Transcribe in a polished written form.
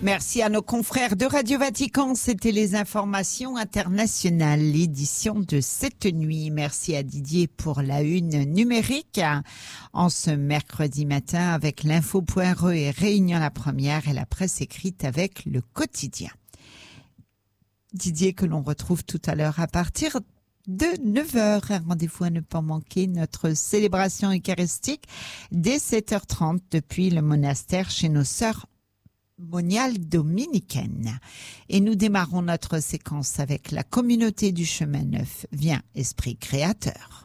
Merci à nos confrères de Radio Vatican. C'était les informations internationales, l'édition de cette nuit. Merci à Didier pour la une numérique en ce mercredi matin avec l'info.re et Réunion la première et la presse écrite avec le quotidien. Didier que l'on retrouve tout à l'heure à partir de 9h. Un rendez-vous à ne pas manquer, notre célébration eucharistique dès 7h30 depuis le monastère chez nos sœurs moniales dominicaines. Et nous démarrons notre séquence avec la communauté du chemin neuf. Viens, esprit créateur.